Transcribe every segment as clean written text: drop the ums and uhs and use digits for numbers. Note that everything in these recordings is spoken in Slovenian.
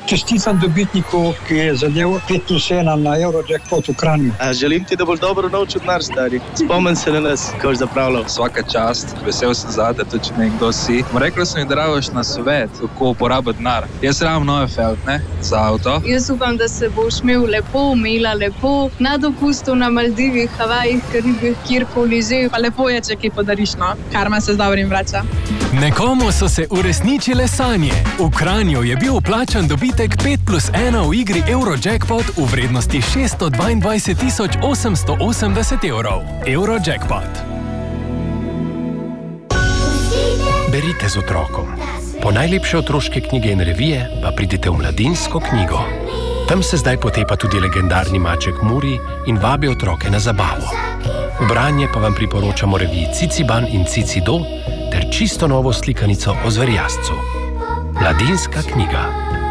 Čestitam dobitniku, ki je zadel 5+1 na Eurojackpot v Kranju. Želim ti, da boš dobro naučil denar, stari. Spomni se na nas, ko boš zapravljal. Svaka čast, vesel sem zate, tudi če nekdo si. Rekla sem mi, da rabiš na svet, kako uporabiti denar. Jaz rabim Neufeld, ne, za avto. Jaz upam, da se boš imel lepo, imela lepo, na dopustu na Maldivih, Havajih, Karibih, kjerkoli že. Pa lepo je, če kaj podariš, no. Karma se z dobrim vrača. Nekomu so se uresničile sanje. V Kranju je bil vplačan dobitek 5+1 v igri Eurojackpot v vrednosti 622.880 evrov. Eurojackpot. Berite z otrokom. Po najlepše otroške knjige in revije pa pridite v Mladinsko knjigo. Tam se zdaj potepa tudi legendarni maček Muri in vabi otroke na zabavo. V branje pa vam priporočamo reviji Ciciban in Cicido ter čisto novo slikanico o zverjascu. Mladinska knjiga.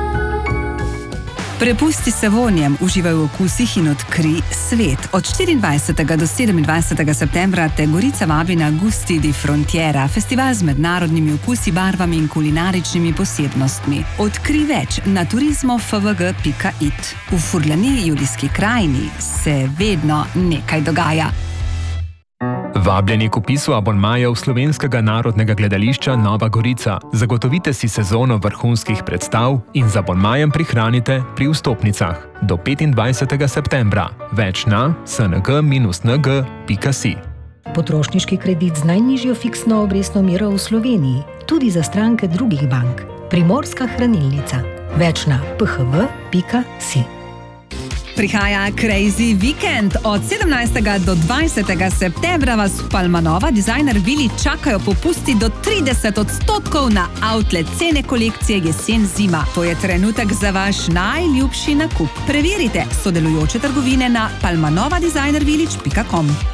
Prepusti se vonjem, uživaj v okusih in odkri svet. Od 24. do 27. septembra te Gorica vabi na Gusti di Frontiera, festival z mednarodnimi okusi, barvami in kulinaričnimi posebnostmi. Odkri več na turizmofvg.it. V Furlani, Julijski krajini, se vedno nekaj dogaja. Vabljeni k vpisu abonmajev Slovenskega narodnega gledališča Nova Gorica. Zagotovite si sezono vrhunskih predstav in z abonmajem prihranite pri vstopnicah. Do 25. septembra. Več na sng-ng.si. Potrošniški kredit z najnižjo fiksno obrestno mero v Sloveniji, tudi za stranke drugih bank. Primorska hranilnica. Več na phv.si. Prihaja Crazy Weekend. Od 17. do 20. septembra vas v Palmanova Designer Vili čakajo popusti do 30% na outlet cene kolekcije jesen-zima. To je trenutek za vaš najljubši nakup. Preverite sodelujoče trgovine na palmanovadesignervillage.com.